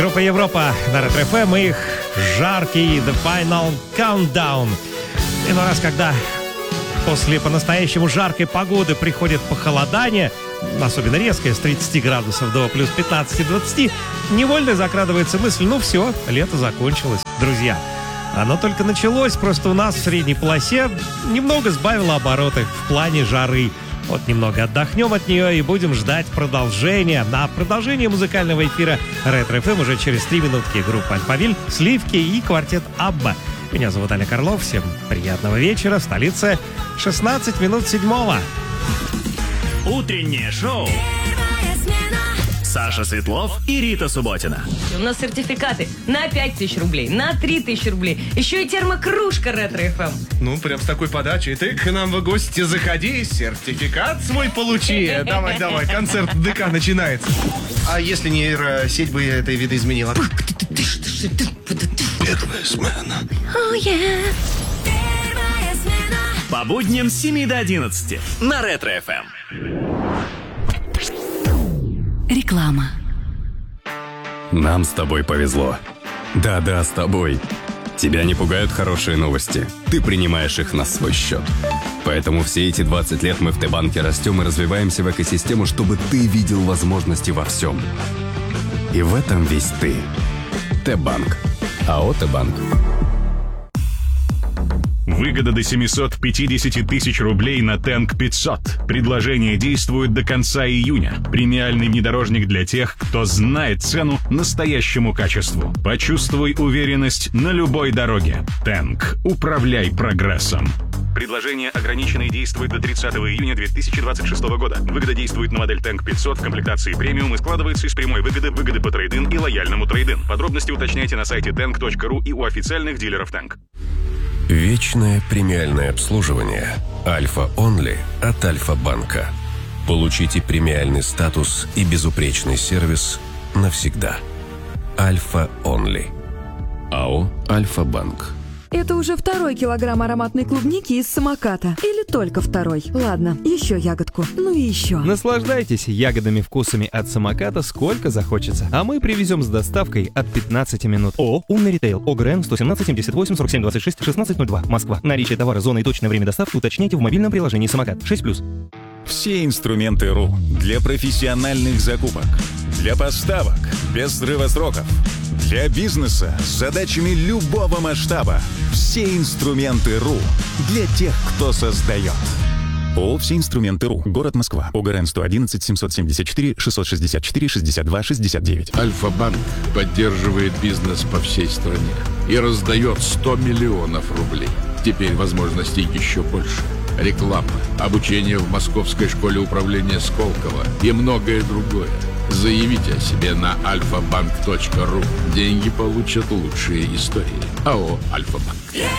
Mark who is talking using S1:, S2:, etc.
S1: Группа Европа на Ретро-ФМ и их жаркий The Final Countdown. Иной раз, когда после по-настоящему жаркой погоды приходит похолодание, особенно резкое, с 30 градусов до плюс 15-20, невольно закрадывается мысль: ну все, лето закончилось. Друзья, оно только началось, просто у нас в средней полосе немного сбавило обороты в плане жары. Вот немного отдохнем от нее и будем ждать продолжения. На продолжение музыкального эфира Ретро-ФМ уже через 3 минутки группа Альфавиль, Сливки и квартет Абба. Меня зовут Олег Орлов. Всем приятного вечера. В столице 16 минут 7-го.
S2: Утреннее шоу. Саша Светлов и Рита Субботина.
S3: У нас сертификаты на 5000 рублей, на 3000 рублей. Еще и термокружка Ретро-ФМ.
S4: Ну, прям с такой подачей. Ты к нам в гости заходи, сертификат свой получи. Давай, концерт ДК начинается. А если нейросеть бы это видоизменила? Первая смена.
S2: По будням с 7 до 11 на Ретро-ФМ.
S5: Реклама.
S6: Нам с тобой повезло. Да, с тобой. Тебя не пугают хорошие новости. Ты принимаешь их на свой счет. Поэтому все эти 20 лет мы в Т-банке растем и развиваемся в экосистему, чтобы ты видел возможности во всем. И в этом весь ты. Т-банк. АО Т-банк.
S7: Выгода до 750 тысяч рублей на Тэнк 500. Предложение действует до конца июня. Премиальный внедорожник для тех, кто знает цену настоящему качеству. Почувствуй уверенность на любой дороге. Тэнк. Управляй прогрессом. Предложение ограничено и действует до 30 июня 2026 года. Выгода действует на модель Тэнк 500 в комплектации премиум и складывается из прямой выгоды по трейд-ин и лояльному трейд-ин. Подробности уточняйте на сайте tank.ru и у официальных дилеров Тэнк.
S8: Вечное премиальное обслуживание Альфа Онли от Альфа-банка. Получите премиальный статус и безупречный сервис навсегда. Альфа Онли. АО Альфа-банк.
S5: Это уже 2-й килограмм ароматной клубники из самоката. Или только 2-й? Ладно, еще ягодку. Ну и еще.
S9: Наслаждайтесь ягодами-вкусами от самоката сколько захочется. А мы привезем с доставкой от 15 минут. ООО «Умный ритейл». ОГРН 117 78 47 26 1602. Москва. Наличие товара, зона и точное время доставки уточняйте в мобильном приложении «Самокат». 6+.
S10: Все инструменты РУ для профессиональных закупок, для поставок без срыва сроков, для бизнеса с задачами любого масштаба. Все инструменты РУ для тех, кто создает. ООО «Все инструменты РУ». Город Москва. ОГРН 111 774 664 62 69.
S11: Альфа-банк поддерживает бизнес по всей стране и раздает 100 миллионов рублей. Теперь возможностей еще больше. Реклама, обучение в Московской школе управления Сколково и многое другое. Заявите о себе на alfabank.ru. Деньги получат лучшие истории. АО «Альфа-банк».